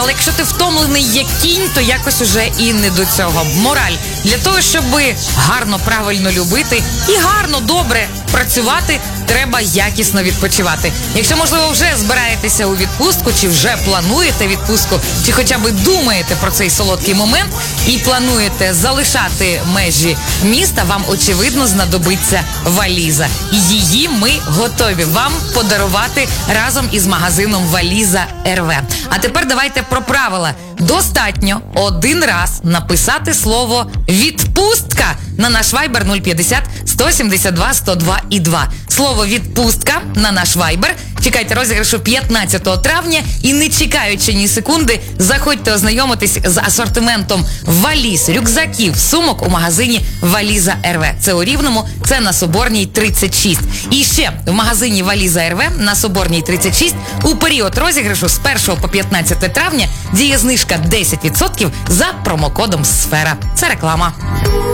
Але якщо ти втомлений як кінь, то якось уже і не до цього. Мораль. Для того, щоб гарно, правильно любити і гарно, добре працювати, треба якісно відпочивати. Якщо, можливо, вже збираєтеся у відпустку, чи вже плануєте відпустку, чи хоча б думаєте про цей солодкий момент і плануєте залишати межі міста, вам, очевидно, знадобиться валіза. Її ми готові вам подарувати разом із магазином Валіза РВ. А тепер давайте про правила. Достатньо один раз написати слово «відпустка» на наш Viber 050 172 102 і 2. Слово «відпустка» на наш Viber. Чекайте розіграшу 15 травня і, не чекаючи ні секунди, заходьте ознайомитись з асортиментом валіз, рюкзаків, сумок у магазині Валіза РВ. Це у Рівному, це на Соборній 36. І ще в магазині Валіза РВ на Соборній 36 у період розіграшу з 1 по 15 травня діє знижка 10% за промокодом «Сфера». Це реклама.